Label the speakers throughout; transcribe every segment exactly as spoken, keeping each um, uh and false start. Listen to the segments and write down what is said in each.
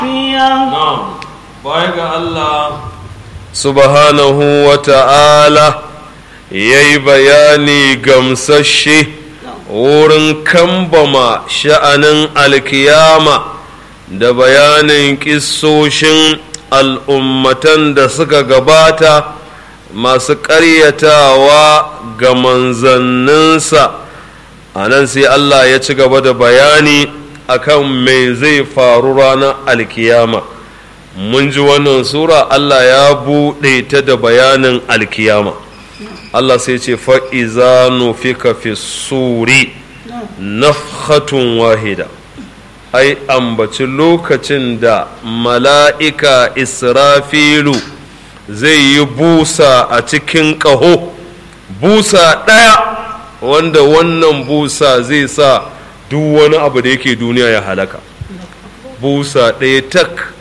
Speaker 1: na'am baya ga Allah subhanahu wa ta'ala yayi bayani gamsashe wurin kambama sha'anin alkiyama da bayanin kissoshin al'ummatan da suka gabata masu ƙaryatawa ga manzanninsa. A nan sai Allah ya ci gaba da bayani akan me zai faru ranar alkiyama. Mun ji wannan sura Allah ya buɗe ta da bayanin alkiyama. Allah sai ce fa'iza nufika fi suri nafhatun wahida. Ai ambaci lokacin da mala'ika Israfilu zai yi busa a cikin ƙaho, busa ɗaya wanda wannan busa zai sa duk wani abu da yake duniya ya halaka. Busa ɗaya tak,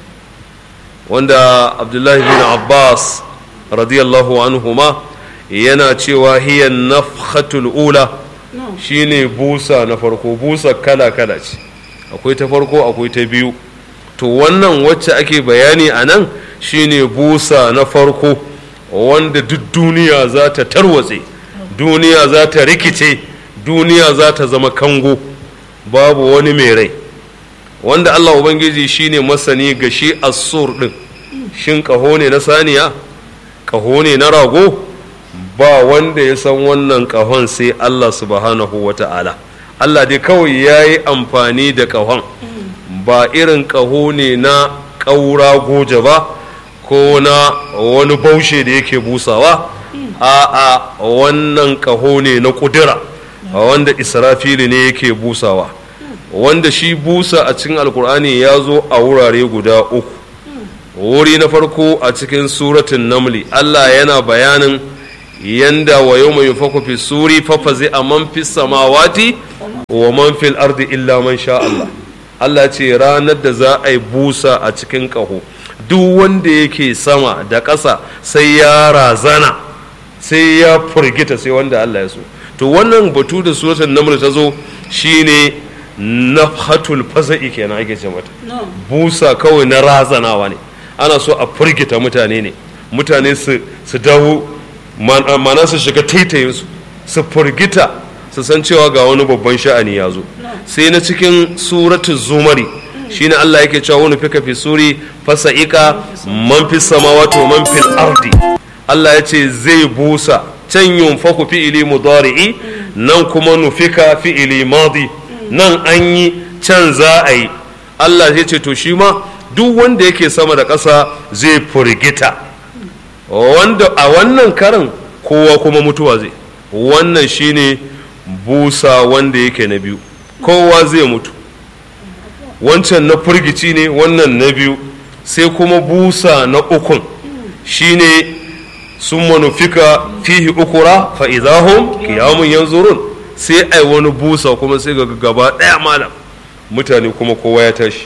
Speaker 1: wanda Abdullahi bin Abbas radiyallahu anhuma yana cewa hiya nafhatul ula, shine busa na farko. Busa kala kala ce, akwai ta farko akwai ta biyu. To wannan wacce ake bayani a nan shine busa na farko, wanda duk duniya za ta tarwatse, duniya za ta rikice, duniya za ta zama kango, babu wani mai rai. Wanda Allah Ubangiji shine masani ga shi assur din, shin ƙaho ne na saniya, ƙaho ne na rago, ba wanda ya san wannan ƙahon sai Allah subhanahu wa ta'ala. Allah dai kawai ya yi amfani da ƙahon, ba irin ƙaho ne na ƙaura goje ba ko na wani baushe da yake busawa. A'a, wannan ƙaho ne na ƙudura wanda Israfili ne yake busawa, wanda shi busa a cikin alkur'ani ya zo a wurare guda uku. Wuri na farko a cikin suratun namli, Allah yana bayanin yanda wa yau mai yufaku fi suri fafazi a man fi samawati wa man fil ardi illa man sha Allah. Allah ce ranar da za a yi busa a cikin ƙaho, duk wanda yake sama da ƙasa sai ya razana, sai ya furgita, sai wanda Allah ya so. To wannan batu da suratul naml ta zo shine nafhatul fasa'i kenan ake ce mata. Busa kawai na razanawa ne, ana so a furgita mutane ne, mutane su su dawo mana su shiga taitayin su su furgita, su san cewa ga wani babban sha'ani ya zo. Sai na cikin suratul zumari shine Allah yake cewa wani fika fi suri fasa'ika man fi samawati wa man fil ardi. Allah ya ce zai busa, can yunfaku fi'ili mudari'i, nan kuma nufika fi'ili madi, nan an yi can za a yi. Allah ya ce to shi ma duk wanda yake sama da ƙasa zai furgita, wanda a wannan karin kowa kuma mutuwa zai. Wannan shine busa wanda yake na biyu, kowa zai mutu. Wancan na furgici ne, wannan na biyu. Sai kuma busa na ukun shine sun manufika fihi ukura fa idahum qiyamun yanzurun. Sai ai wani busa kuma sai ga gaba daya malam mutane kuma kowa ya tashi,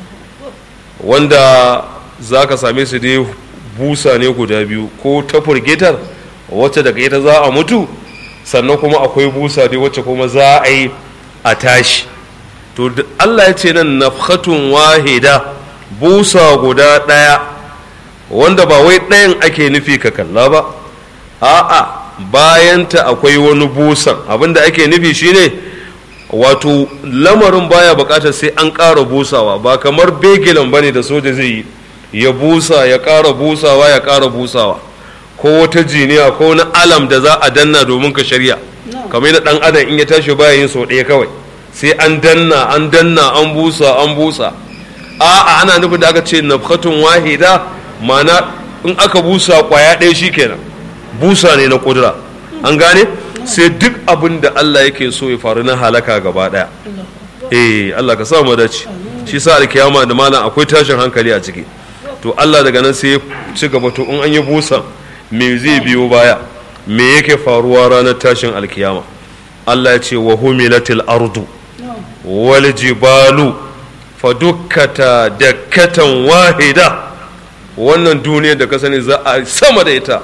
Speaker 1: wanda zaka same su dai busa ne guda biyu, ko ta furgitar wacce daga ita za a mutu, sannan kuma akwai busa dai wacce kuma za a yi a tashi. To Allah ya ce nan nafhatun wahida, busa guda ɗaya, wanda ba wai ɗayan ake nufi ka kalla ba, a'a bayanta akwai wani busan. Abinda ake nufi shine wato lamarin baya bukatar sai an ƙara busawa, ba kamar begilan bane da soja zai yi ya busa ya ƙara busawa ya ƙara busawa, ko wata jiniya ko wani alam da za a danna domin ka shirya. Kamar na ɗan adam in ya tashi baya yin sau ɗaya kawai, sai an danna an danna an busa an busa. A'a, ana nufin da aka ce nafhatun wahida, mana in aka busa kwaya ɗaya shikenan, busa ne na kudura. An gane? Sai duk abin da Allah yake so ya faru na halaka gaba ɗaya. Eh, Allah ka sa mu dace. Shi sa alkiyama da malam akwai tashin hankali a ciki. To Allah daga nan sai ya ci gaba, to in an yi busa me zai biyo baya, me yake faruwa ranar tashin alkiyama? Allah ya ce wa humilatil ardu wal jibalu fa dukkata dakkatan wahida. Wannan duniyar da ka sani za a sama da ita,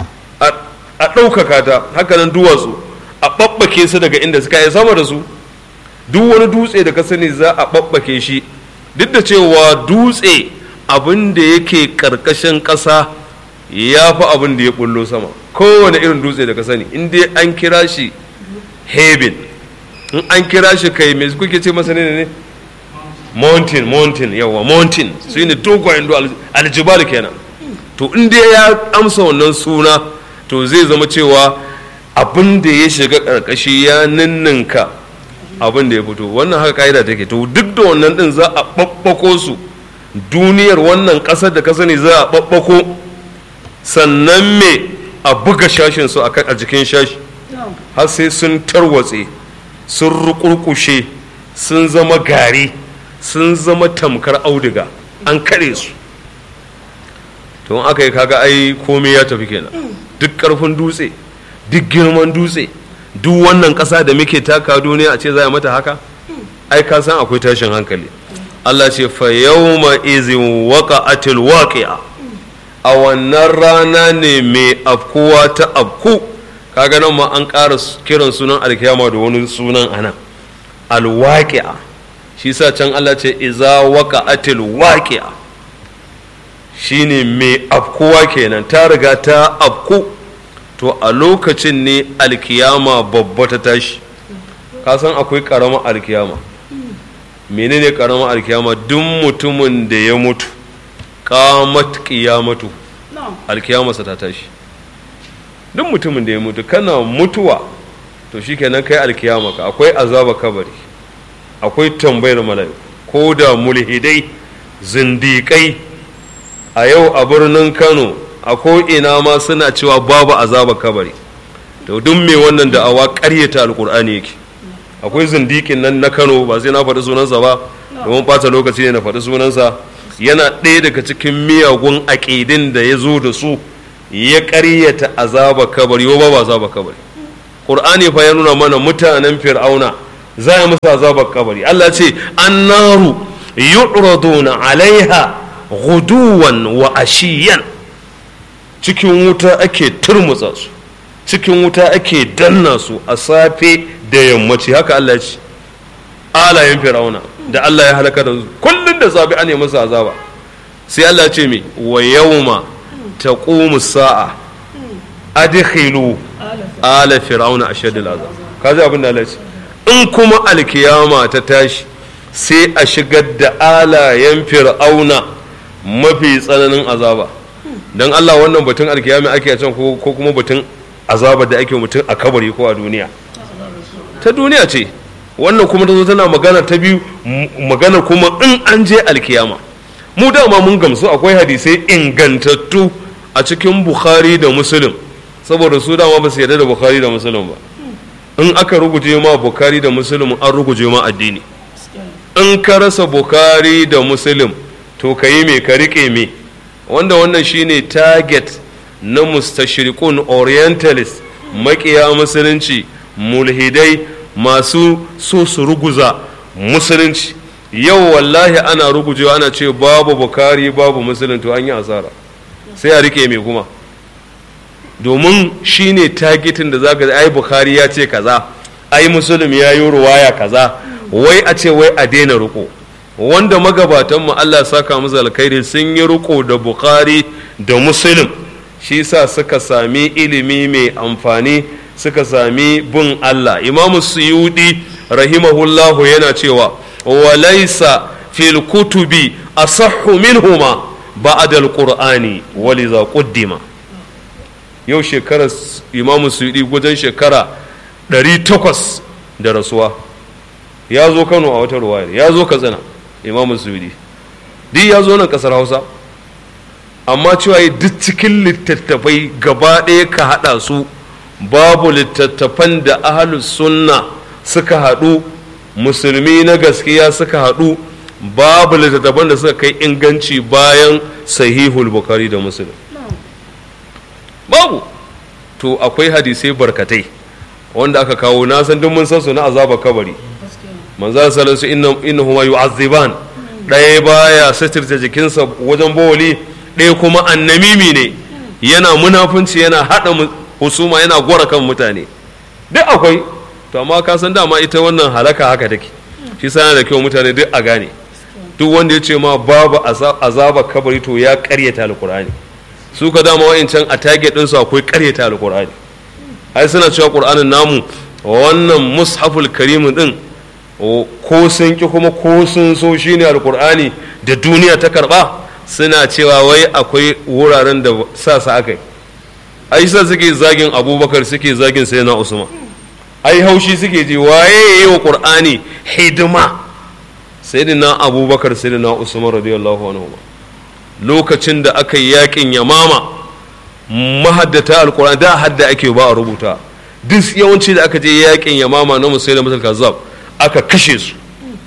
Speaker 1: a ɗaukaka ta, haka nan duwatsu a ɓaɓɓake su daga inda suka yi sama da su. Duk wani dutse da ka sani za a ɓaɓɓake shi duk da cewa dutse abin da yake karkashin ƙasa ya fi abin da ya bullo sama. Kowane irin dutse da ka sani in dai an kira shi heaven, in an kira shi kai me kuke ce masa ne ne mountain mountain yawa mountain su ne dogayen aljibal kenan. To in dai ya amsa wannan suna to zai zama cewa abin da ya shiga karkashi ya ninninka abin da ya fito. Wannan haka ka'ida take. To duk da wannan din za a babbako su, duniyar wannan ƙasar da ka sani za a babbako, sannan me a buga shashin su a jikin shashi har sai sun tarwatse, sun rukurkushe, sun zama gari, sun zama tamkar auduga, an kare su. to aka yi kaga ai komai ya tafi kenan. Duk karfin dutse, duk girman dutse, duk wannan ƙasa da muke taka duniya a ce za a mata haka, ai ka san akwai tashin hankali. Allah ce fa yawma izin waqa'atil waqi'a, a wannan rana ne mai afkuwa ta afku. Kaga nan ma an ƙara kiran sunan alkiyama da wani sunan anan, alwaqi'a. Shi sa can Allah ce iza waqa'atil waqi'a, shine mai afkuwa kenan, ta riga ta afku. To a lokacin ne alkiyama babba ta tashi. Ka san akwai ƙaramar alkiyama. Menene ƙaramar alkiyama? Duk mutumin da ya mutu qamat qiyamatu, alkiyamarsa ta tashi. Duk mutumin da ya mutu kana mutuwa to shikenan kai alkiyama ka. Akwai azaba kabari, akwai tambayar mala'iku, ko da mulhidai zindiƙai a yau a birnin Kano a ko'ina ma suna cewa babu azaba kabari. To duk mai wannan da'awa ƙaryata alƙur'ani yake. Akwai zindiƙin nan na Kano, ba sai na faɗi sunansa ba domin ɓata lokaci ne na faɗi sunansa, yana ɗaya daga cikin miyagun aƙidin da ya zo da su, ya ƙaryata azaba kabari. Wa babu azaba kabari. Ƙur'ani fa ya nuna mana mutanen Fir'auna za a musu azabar kabari. Allah ce annaru yu'raduna alaiha ghuduwan wa ashiyan, cikin wuta ake turmutsa su, cikin wuta ake danna su a safe da yammaci. Haka Allah ya ce alayen Fir'auna da Allah ya halaka da su kullun da safe an yi musu azaba. Sai Allah ya ce mi wa yawma taqumu sa'a adkhilu ala fir'auna ashadul azab. Kaji abin da Allah ya ce, in kuma alkiyama ta tashi sai a shigar da alayen Fir'auna mafi tsananin azaba. Dan Allah wannan batun alkiyama ake a can ko kuma batun azaba da ake mutum a kabari ko a duniya? Ta duniya ce. Wannan kuma ta zo tana magana ta biyu, magana kuma in an je alkiyama. Mu dama mun gamsu akwai hadisai ingantattu a cikin Bukhari da Muslim, saboda su dama ba su yarda da Bukhari da Muslim ba. In aka ruguje ma Bukhari da Muslim an ruguje ma addini. In ka rasa Bukhari da Muslim to ka yi me, ka rike me. Wanda wannan shine target na mustashriqun orientalist, makiya musulunci, mulhidai masu so su ruguza musulunci. Yau wallahi ana rugujewa ana ce babu Bukhari babu Muslim, to an yi asara. Sai a rike me kuma, domin shine targetin da zaka ai Bukhari ya ce kaza, ai Muslim ya yi ruwaya kaza, wai a ce wai a daina riko. Wanda magabatanmu Allah saka musu alkhairi sun yi riko da Bukhari da Muslim, shi sa suka sami ilimi mai amfani, suka sami bin Allah. Imam Suyudi rahimahullahu yana cewa walaysa fil kutubi asahhu minhuma ba'da al-Qur'ani waliza quddima. Yau shekarar Imam Suyudi wajen shekara ɗari takwas da rasuwa. Ya zo Kano a wata ruwaya, ya zo Katsina. Imam Suyudi duk ya zo nan kasar Hausa, amma cewa duk cikin littattafai gaba ɗaya ka haɗa su, babu littattafan da ahlus sunna suka haɗu, musulmi na gaskiya suka haɗu, babu littattafan da suka kai inganci bayan sahihul Bukhari da Muslim. Babu. To akwai hadisai barkatai wanda aka kawo, na san duk mun san su na azabar kabari. Manzo sallallahu alaihi wasallam innahuma yu'azziban, ɗaya baya sitirta jikinsa wajen bawali, ɗaya kuma annamimi ne, yana munafunci, yana haɗa husuma, yana gwara kan mutane. Duk akwai. To amma ka san dama ita wannan halaka haka take. Shi sa yana da kyau mutane duk a gane. duk wanda ya ce ma babu azaba kabari to ya karyata alkur'ani. su ka dama wa'incan a target ɗinsu akwai karyata alkur'ani. ai suna cewa ƙur'anin namu wannan mushaful karimin din ko sun ki kuma ko sun so shine alkur'ani da duniya ta karba, suna cewa wai akwai wuraren da sa sa akai. ai sa suke zagin abubakar suke zagin sayyidina usman, ai haushi suke ji waye yayi wa qur'ani hidima. sayyidina abubakar sayyidina usman radiyallahu anhu lokacin da aka yi yakin yamama mahaddata alkur'ani da hadda ake ba a rubuta, duk yawanci da aka je yakin yamama na musailamatul kazzab aka kashe su,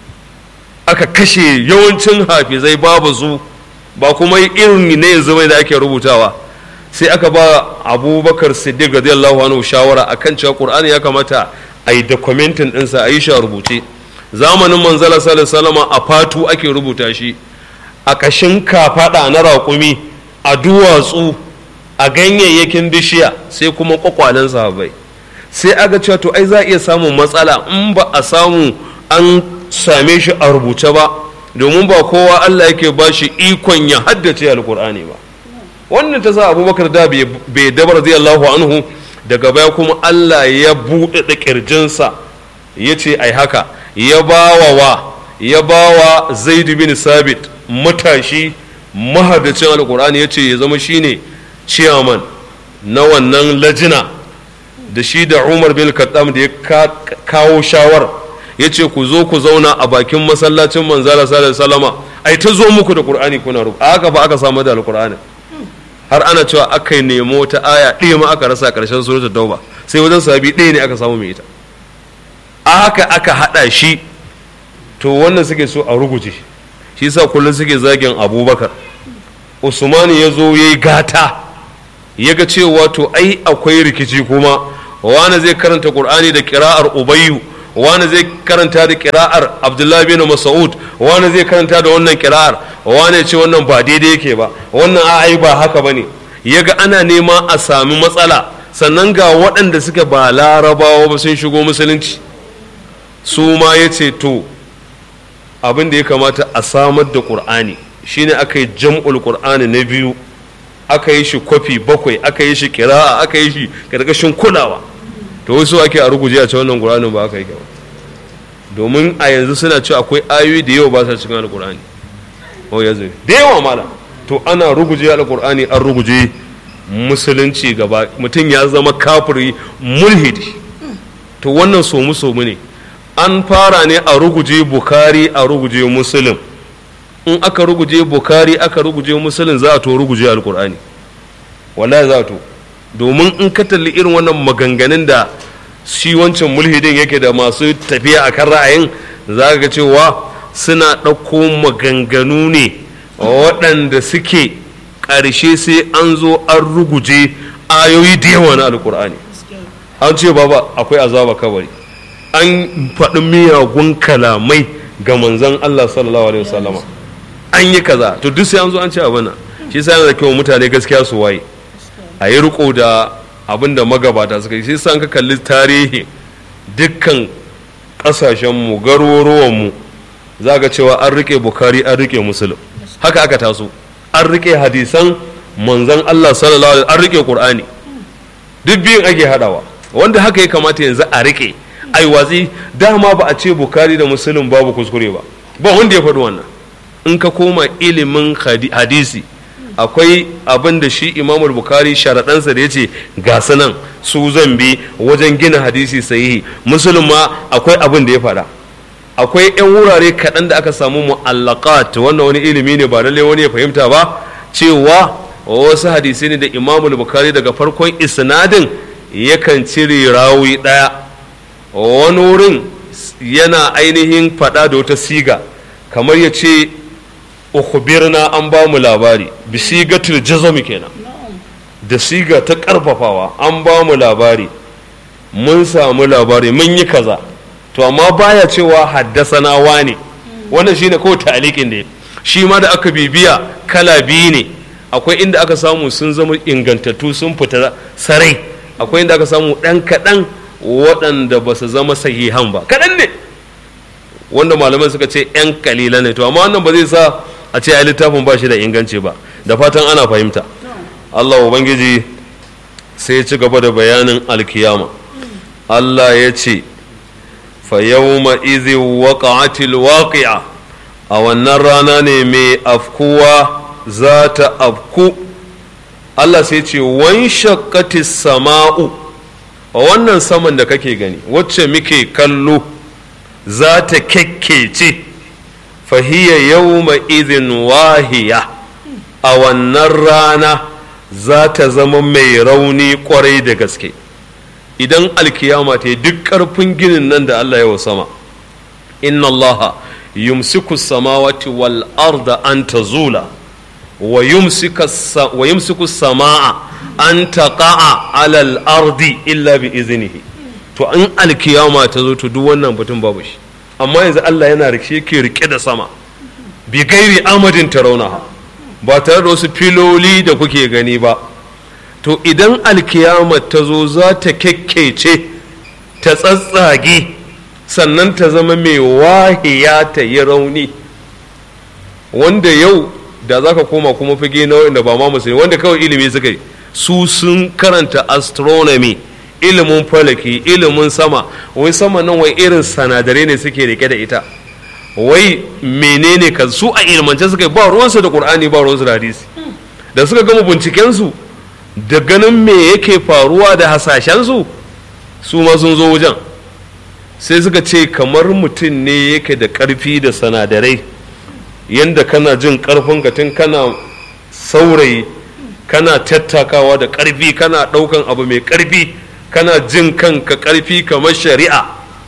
Speaker 1: aka kashe yawancin hafizai babu su, ba kuma irin ne yanzu mai da ake rubutawa. sai aka ba abubakar siddiq radiyallahu anhu shawara akan cewa qur'ani ya kamata a yi documenting ɗinsa, a yi shi a rubuce. zamanin manzala sallallahu alaihi wasallam a fatu ake rubuta shi, a ƙashin kafaɗa na raƙumi, a duwatsu, a ganyayyakin bishiya, sai kuma kwakwalen sahabbai. sai aga cewa to ai za a iya samun matsala in ba a samu an same shi a rubuce ba, domin ba kowa Allah yake ba shi ikon ya haddace alkur'ani ba. wannan ta sa abubakar da bai dabar radiyallahu anhu, daga baya kuma Allah ya buɗe da ƙirjinsa ya ce ai haka, ya bawa wa ya bawa zaid bin sabit matashi mahaddacin alkur'ani, ya ce ya zama shine ciyaman na wannan lajina, da shi da umar bin khattab da ya kawo shawar, ya ce ku zo ku zauna a bakin masallacin manzala sallallahu alaihi wasallama ai ta zo muku da qur'ani kuna rubu. haka ba aka samu da alkur'ani, har ana cewa aka yi nemo ta aya ɗaya ma aka rasa ƙarshen suratul tauba, sai wajen sahabi ɗaya ne aka samu mai ita. a haka aka haɗa shi. to wannan suke so a ruguje shi yasa kullum suke zagin abubakar. usmani ya zo ya yi gata, ya ga cewa to ai akwai rikici kuma, wani zai karanta qur'ani da kira'ar ubayyu, wani zai karanta da kira'ar abdullahi bin mas'ud, wani zai karanta da wannan kira'ar, wani ce wannan ba daidai yake ba, wannan ai ba haka bane. yaga ana nema a sami matsala, sannan ga waɗanda suka ba larabawa ba sun shigo musulunci. su ma yace to abin da ya kamata a samar da qur'ani shine aka yi jam'ul qur'ani na biyu, aka yi shi kwafi bakwai, aka yi shi kira'a, aka yi shi karkashin kulawa. to wasu ake a ruguje a ce wannan qur'anin ba aka yi ba, domin a yanzu suna cewa akwai ayoyi da yawa ba sa cikin alqur'ani. oh yanzu da yawa mala, to ana ruguje alqur'ani, an ruguje musulunci gaba, mutum ya zama kafiri mulhidi. to wannan somu somu ne. an fara ne a ruguje bukari, a ruguje muslim. in aka ruguje bukari aka ruguje musulun, za a to ruguje alkur'ani, wallahi za a to. domin in ka talli irin wannan maganganun da shi wancan mulhidin yake da masu tafiya a kan ra'ayin, za ga cewa suna ɗauko maganganu ne waɗanda suke ƙarshe sai an zo an ruguje ayoyi da yawa na alkur'ani. an ce baba akwai azaba kabari, an faɗi miyagun kalamai ga manzon Allah sallallahu alaihi wasallama, an yi kaza, to duk sai an zo an ce abin nan. shi sai yana da kyau mutane gaskiya su waye, a yi riko da abin da magabata suka yi. sai san ka kalli tarihi dukkan ƙasashenmu, garuruwanmu, za ga cewa an rike bukari, an rike musulun, haka aka taso. an rike hadisan manzon Allah sallallahu alaihi, an rike qur'ani, duk biyun ake hadawa, wanda haka ya kamata yanzu a rike. ai watsi dama ba a ce bukari da musulun babu kuskure ba, ba wanda ya faɗi wannan. in ka koma ilimin hadisi, akwai abin da shi imamul bukari sharaɗansa da ya ce ga sanan su zan bi wajen gina hadisi sahihi. musulun ma akwai abin da ya faɗa. akwai 'yan wurare kaɗan da aka samu mu'allaqat, wannan wani ilimi ne ba lallai wani ya fahimta ba, cewa wasu hadisi ne da imamul bukari daga farkon isnadin yakan cire rawi ɗaya, wani wurin yana ainihin faɗa da wata siga, kamar ya ce ukhbirna, an ba mu labari, bi sigatul jazm kenan, da siga ta karfafawa, an ba mu labari, mun samu labari, mun yi kaza. to amma baya cewa haddasana wane, wannan shine ko ta'liqin ne. shi ma da aka bibiya kala biyu ne, akwai inda aka samu sun zama ingantattu sun fita sarai, akwai inda aka samu dan kadan waɗanda ba su zama sahihan ba, kadan ne. wanda malaman suka ce yan kalila ne to amma wannan ba zai sa a ce ai littafin ba shi da inganci ba, da fatan ana fahimta. Allah ubangiji sai ya ci gaba da bayanin alkiyama. Allah ya ce fa yawma idhi waqa'atil waqi'a, a wannan rana ne mai afkuwa za ta afku. Allah sai ce wan shaqqatis sama'u, a wannan saman da kake gani wacce muke kallo za ta kekkece, fahiya yawma idhin wahiya, a wannan rana za ta zama mai rauni kwarai da gaske. Idan alkiyama ta yi duk ƙarfin ginin nan da Allah ya wa sama, inna allaha yumsiku samawati wal arda an tazula wa yumsiku sama'a an taqa'a alal ardi illa bi iznihi. To an alkiyama ta zo to duk wannan batun babu shi, amma yanzu Allah yana rike yake rike da sama bi gairi amadin tarawnaha, ba tare da wasu filoli da kuke gani ba. To idan alkiyama ta zo za ta kekkece ta tsatsage sannan ta zama mai wahiya ta yi rauni, wanda yau da za ka koma kuma fage na wanda ba ma musulmi wanda kawai ilimi suka yi, su sun karanta astronomy, ilimin falaki, ilimin sama, wai sama nan wai irin sanadarai ne suke rike da ita, wai menene ka su a ilmance suka yi, ba ruwansu da Qur'ani ba ruwansu da hadisi. Da suka gama bincikensu da ganin me yake faruwa da hasashensu, su ma sun zo wajen sai suka ce kamar mutum ne yake da ƙarfi da sanadarai, yadda kana jin ƙarfinka tun kana saurayi, kana tattakawa da ƙarfi, kana ɗaukan abu mai ƙarfi, kana jin kanka ƙarfi kamar shari'a.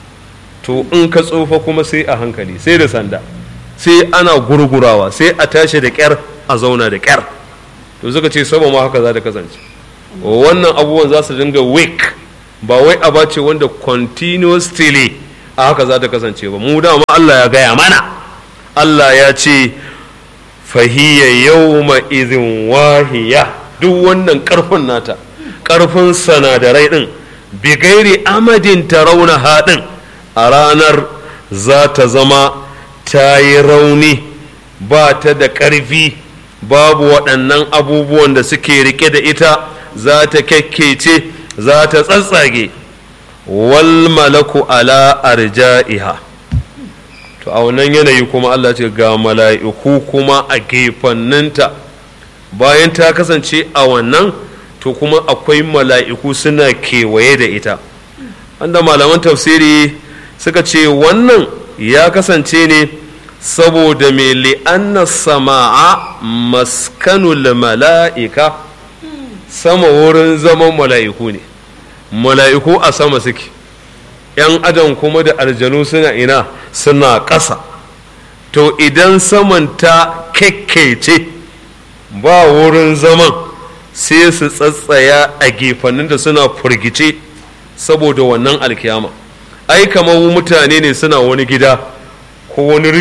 Speaker 1: To in ka tsofa kuma sai a hankali, sai da sanda, sai ana gurgurawa, sai a tashi da ƙyar a zauna da ƙyar. To suka ce sama ma haka za ta kasance, wannan abubuwan za su dinga weak, ba wai a bace wanda continuously a haka za ta kasance ba. Mu dama Allah ya gaya mana, Allah ya ce fahiya yawma idhin wahiya, duk wannan karfin nata, karfin sanadarai din bi gairi amadin tarawna hadin, a ranar za ta zama ta yi rauni, ba ta da ƙarfi, babu waɗannan abubuwan da suke rike da ita, za ta kekkece, za ta tsatsage. Wal malaku ala arja'iha, to a wannan yanayi kuma Allah ce ga mala'iku kuma a gefanninta, bayan ta kasance a wannan to kuma akwai mala'iku suna kewaye da ita. Wanda malaman tafsiri suka ce wannan ya kasance ne saboda mai li'anna sama'a maskanul mala'ika, sama wurin zaman mala'iku ne, mala'iku a sama suke, ‘yan adam kuma da aljanu suna ina, suna ƙasa. To idan saman ta kekkece ba wurin zaman, sai su tsatsaya a gefannin da suna furgice saboda wannan alkiyama. Ai kamar mutane ne suna wani gida ko wani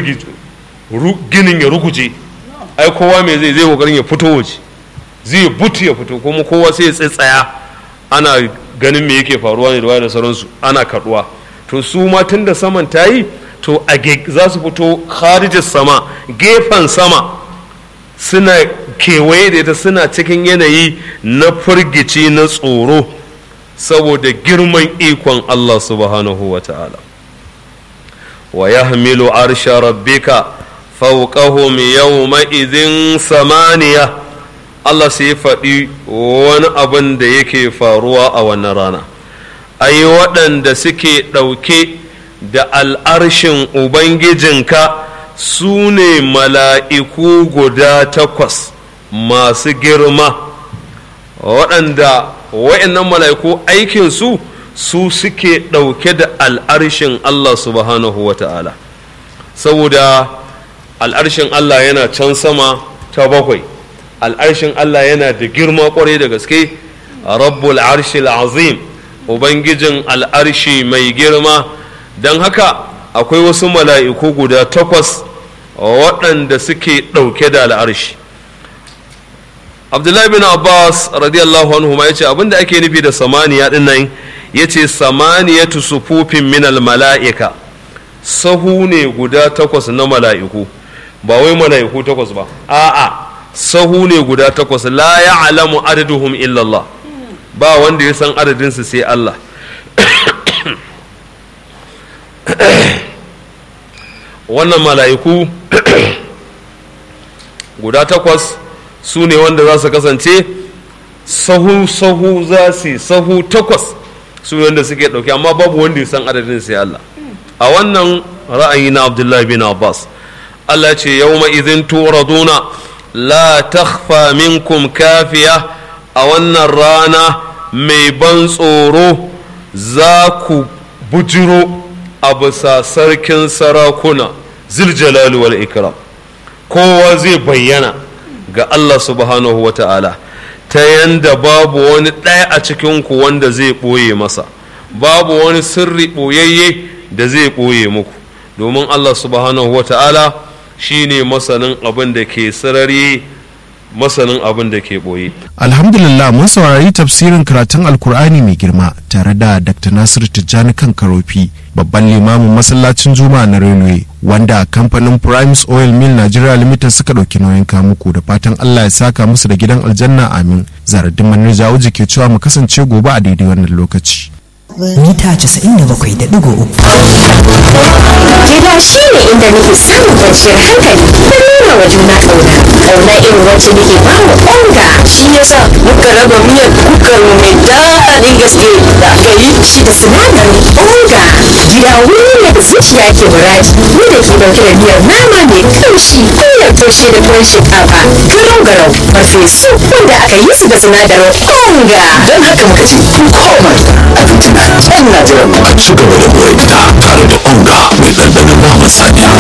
Speaker 1: ginin ya ruguje, ai kowa mai zai zai kokarin ya fito waje, zai butu ya fito, kuma kowa sai ya tsitsaya ana ganin me yake faruwa ne da wani da sauransu, ana kaduwa. To su ma tun da saman ta yi, to a za su fito kharijis sama, gefen sama, suna kewaye da ita, suna cikin yanayi na firgici na tsoro saboda girman ikon Allah subhanahu wa ta'ala. Wa yahmilu arsha rabbika fawqahum yawma idhin samaniya, Allah sai faɗi wani abin da yake faruwa a wannan rana. Ai waɗanda suke ɗauke da al'arshin Ubangijinka su ne mala'iku guda takwas masu girma, waɗanda wa'yannan mala'iku aikinsu su suke ɗauke da al'arshin Allah subhanahu wa ta'ala, saboda al'arshin Allah yana can sama ta bakwai, al'arshin Allah yana da girma ƙwarai da gaske, rabbul arshil azim, ubangijin al'arshi mai girma. Don haka akwai wasu mala'iku guda takwas waɗanda suke ɗauke da al'arshi. Abdullahi bin Abbas radiyallahu anhu ma yace abinda ake nufi da samaniya din nan, yace samaniyatu sufufin min al mala'ika, sahu ne guda takwas na mala'iku, ba wai mala'iku takwas ba, a'a sahu ne guda takwas, la ya'lamu adaduhum illa Allah, ba wanda ya san adadinsu sai Allah. Wannan mala'iku guda takwas su ne wanda za su kasance sahu sahu za su sahu takwas su ne wanda suke ɗauki, amma babu wanda ya san adadin sai Allah. A wannan ra'ayi na Abdullahi bin Abbas, Allah ce yawma idhin turaduna la takhfa minkum kafiya, a wannan rana mai ban tsoro za ku bujiro a bisa sarkin sarakuna ziljalali wal ikram, kowa zai bayyana ga Allah subhanahu wa ta'ala ta yanda babu wani ɗaya a cikinku wanda zai ɓoye masa, babu wani sirri ɓoyayye da zai ɓoye muku, domin Allah subhanahu wa ta'ala shi ne masanin abin da ke sarari, masanin abin da ke ɓoye.
Speaker 2: Alhamdulillah, mun saurari tafsirin karatun Alkur'ani mai girma tare da Dakta Nasiru Tijjani kan Karofi, babban limamin masallacin Juma'a na Railway, wanda kamfanin Primes Oil Mill Nigeria Limited suka ɗauki nauyin kamuku, da fatan Allah ya saka musu da gidan aljanna, amin. Zaradin Manir Jawuji ke cewa mu kasance gobe a daidai wannan lokaci.
Speaker 3: Mita casa'in da bakwai da ɗigo uku.
Speaker 4: Gida shi ne inda nake samun kwanciyar hankali da nuna wa juna ƙauna. Ƙauna irin wacce nake ba wa onga. Shi yasa muka raba miyar kukar mu mai daɗin gaske da aka yi shi da sinadarin onga. Gida wuri ne da zuciya ke muraji, mu da ke ɗauke da miyar nama mai kamshi, miyar toshe da tuwon shinkafa, garau-garau, farfesu wanda aka yi su da sinadarin onga.
Speaker 5: Don haka muka ce ku koma abinci na can na jiran a ci gaba da more gida tare da onga mai ɗanɗanon naman saniya.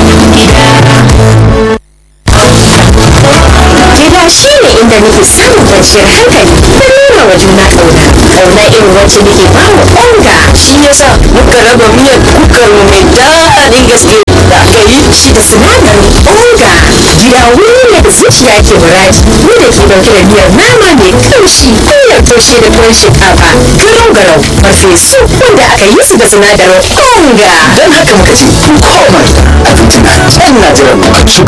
Speaker 4: Gida shi ne inda nake samun kwanciyar hankali da nuna wa juna ƙauna. Ƙauna irin wacce nake ba wa onga. Shi yasa muka raba miyar kukar mu mai daɗin gaske da aka yi shi da sinadarin onga. Gida wuri ne da zuciya ke muraji, mu da ke ɗauke da miyar nama mai kamshi, miyar toshe da tuwon shinkafa, garau-garau, farfesu wanda aka yi su da sinadarin onga.
Speaker 5: Don haka muka ce ku koma abinci na can na jiran a ci